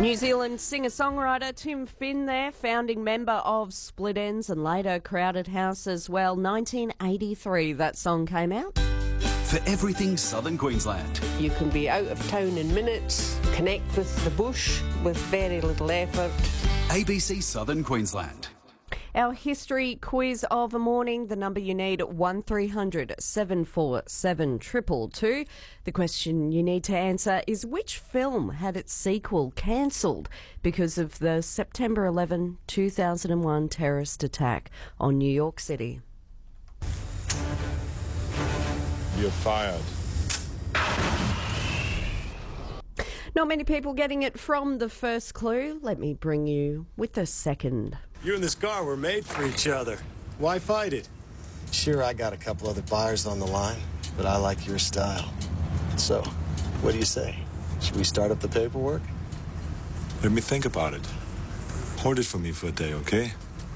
New Zealand singer-songwriter Tim Finn there, founding member of Split Enz and later Crowded House as well. 1983 that song came out. For everything Southern Queensland. You can be out of town in minutes, connect with the bush with very little effort. ABC Southern Queensland. Our history quiz of the morning, the number you need, 1300 747 222. The question you need to answer is which film had its sequel cancelled because of the September 11, 2001 terrorist attack on New York City? You're fired. Not many people getting it from the first clue. Let me bring you with the second. You and this car were made for each other. Why fight it? Sure, I got a couple other buyers on the line, but I like your style. So, what do you say? Should we start up the paperwork? Let me think about it. Hold it for me for a day, okay?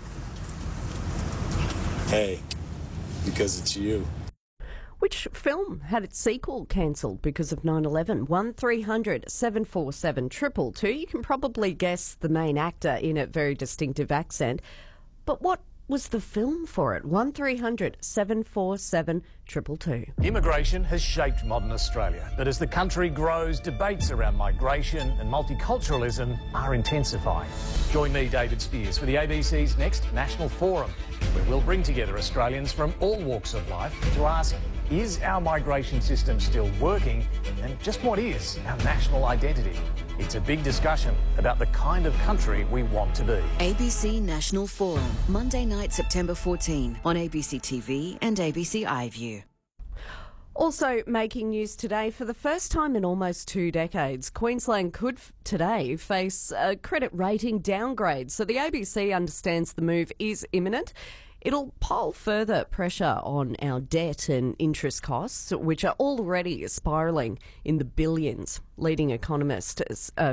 Hey, because it's you. Which film had its sequel cancelled because of 9/11? 1300 747 222. You can probably guess the main actor in a very distinctive accent. But what was the film for it? 1300 747 222. Immigration has shaped modern Australia, but as the country grows, debates around migration and multiculturalism are intensifying. Join me, David Spears, for the ABC's next National Forum, where we'll bring together Australians from all walks of life to ask, is our migration system still working? And just what is our national identity? It's a big discussion about the kind of country we want to be. ABC National Forum, Monday night, September 14 on ABC TV and ABC iView. Also making news today, for the first time in almost 2 decades, Queensland could today face a credit rating downgrade. So the ABC understands the move is imminent. It'll pile further pressure on our debt and interest costs, which are already spiralling in the billions. Leading economists say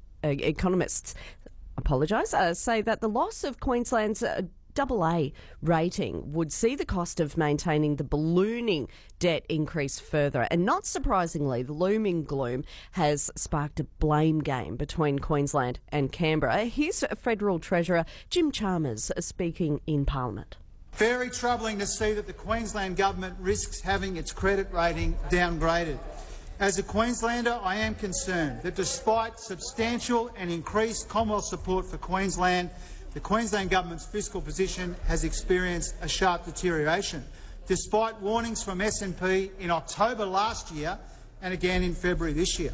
that the loss of Queensland's AA rating would see the cost of maintaining the ballooning debt increase further. And not surprisingly, the looming gloom has sparked a blame game between Queensland and Canberra. Here's Federal Treasurer Jim Chalmers speaking in Parliament. Very troubling to see that the Queensland Government risks having its credit rating downgraded. As a Queenslander, I am concerned that despite substantial and increased Commonwealth support for Queensland, the Queensland Government's fiscal position has experienced a sharp deterioration, despite warnings from S&P in October last year and again in February this year.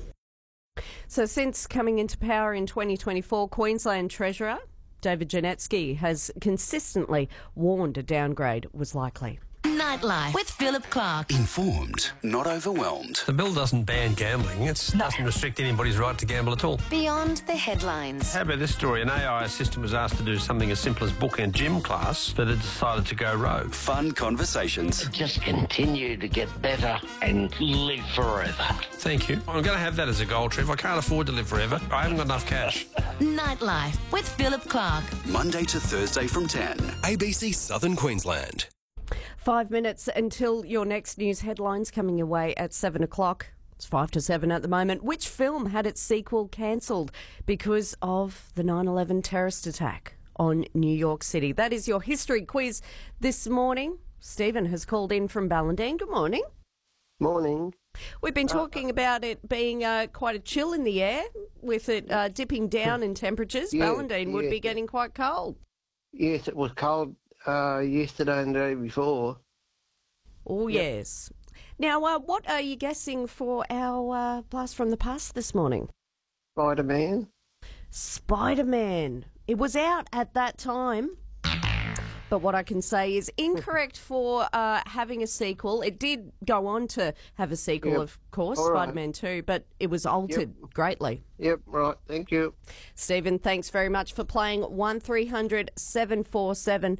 So since coming into power in 2024, Queensland Treasurer David Janetsky has consistently warned a downgrade was likely. Nightlife with Philip Clark. Informed, not overwhelmed. The bill doesn't ban gambling. It doesn't restrict anybody's right to gamble at all. Beyond the headlines. How about this story? An AI assistant was asked to do something as simple as book a gym class, but it decided to go rogue. Fun conversations. Just continue to get better and live forever. Thank you. I'm going to have that as a goal, Trev. I can't afford to live forever. I haven't got enough cash. Nightlife with Philip Clark. Monday to Thursday from 10. ABC Southern Queensland. 5 minutes until your next news headlines coming your way at 7 o'clock. It's 5 to 7 at the moment. Which film had its sequel cancelled because of the 9/11 terrorist attack on New York City? That is your history quiz this morning. Stephen has called in from Ballindine. Good morning. Morning. We've been talking about it being quite a chill in the air with it dipping down in temperatures. Ballindine would be getting quite cold. Yes, it was cold yesterday and the day before. Oh, Yep. yes. Now, what are you guessing for our blast from the past this morning? Spider-Man. Spider-Man. It was out at that time. But what I can say is incorrect for having a sequel. It did go on to have a sequel, Yep. of course, All right. Spider-Man 2, but it was altered greatly. Yep, right. Thank you. Stephen, thanks very much for playing 1300 747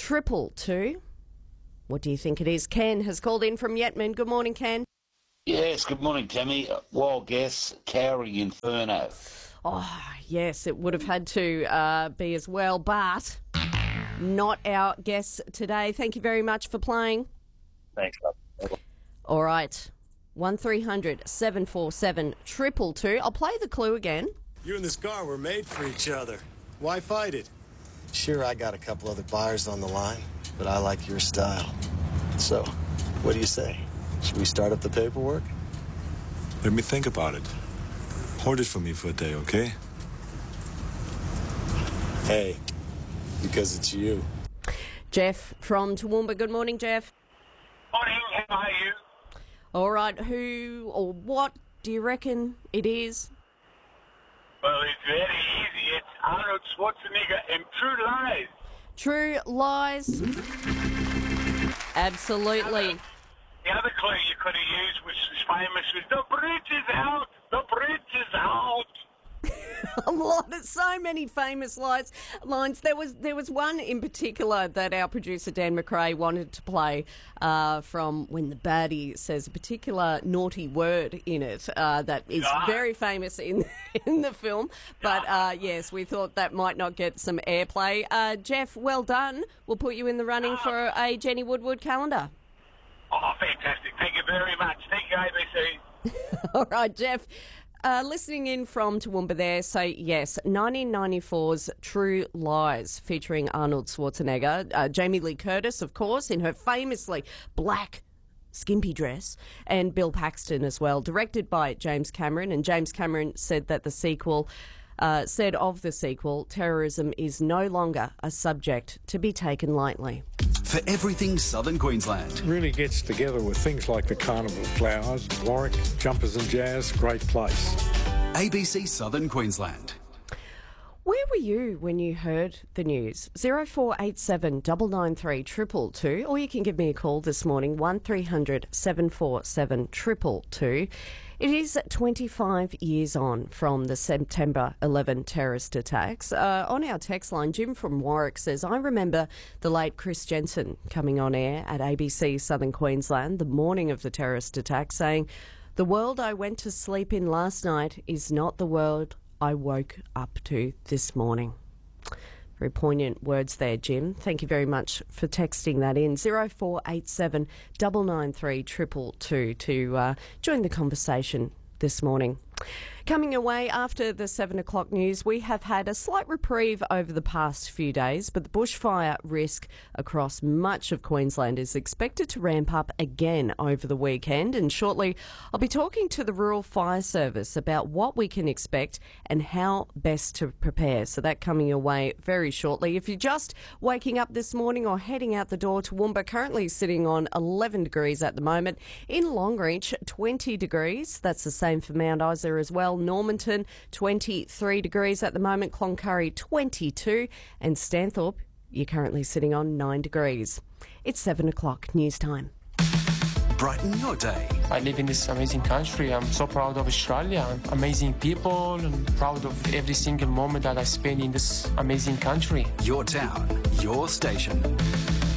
222. What do you think it is? Ken has called in from Yetman. Good morning, Ken. Yes, good morning, Tammy. Wild guess, Cowering Inferno. Oh, yes, it would have had to be as well, but not our guess today. Thank you very much for playing. Thanks, love. All right, 1300 747 222. I'll play the clue again. You and this car were made for each other. Why fight it? Sure, I got a couple other buyers on the line, but I like your style. So, what do you say? Should we start up the paperwork? Let me think about it. Hold it for me for a day, okay? Hey, because it's you. Jeff from Toowoomba. Good morning, Jeff. Morning, how are you? All right, who or what do you reckon it is? Well, it's very easy. It's Arnold Schwarzenegger in True Lies. True Lies. Absolutely. The other clue you could have used, which was famous, was the bridge is out. The bridge is out. There's so many famous lines. There was one in particular that our producer Dan McRae wanted to play from when the baddie says a particular naughty word in it that is very famous in the film. But yes, we thought that might not get some airplay. Jeff, well done. We'll put you in the running for a Jenny Woodward calendar. Oh, fantastic. Thank you very much. Thank you, ABC. All right, Jeff. Listening in from Toowoomba there, so yes, 1994's True Lies featuring Arnold Schwarzenegger, Jamie Lee Curtis, of course, in her famously black skimpy dress, and Bill Paxton as well, directed by James Cameron. And James Cameron said that said of the sequel, terrorism is no longer a subject to be taken lightly. For everything Southern Queensland. Really gets together with things like the Carnival Flowers, Warwick, Jumpers and Jazz, great place. ABC Southern Queensland. Where were you when you heard the news? 0487 993 222, or you can give me a call this morning, 1300 747 222. It is 25 years on from the September 11 terrorist attacks. On our text line, Jim from Warwick says, I remember the late Chris Jensen coming on air at ABC Southern Queensland the morning of the terrorist attack saying, the world I went to sleep in last night is not the world I woke up to this morning. Very poignant words there, Jim. Thank you very much for texting that in. 0487 993 222 to join the conversation this morning. Coming away after the 7 o'clock news, we have had a slight reprieve over the past few days, but the bushfire risk across much of Queensland is expected to ramp up again over the weekend. And shortly, I'll be talking to the Rural Fire Service about what we can expect and how best to prepare. So that coming away very shortly. If you're just waking up this morning or heading out the door to Toowoomba, currently sitting on 11 degrees at the moment. In Longreach, 20 degrees. That's the same for Mount Isa as well. Normanton, 23 degrees at the moment. Cloncurry, 22. And Stanthorpe, you're currently sitting on 9 degrees. It's 7 o'clock news time. Brighten your day. I live in this amazing country. I'm so proud of Australia. Amazing people, and proud of every single moment that I spend in this amazing country. Your town, your station.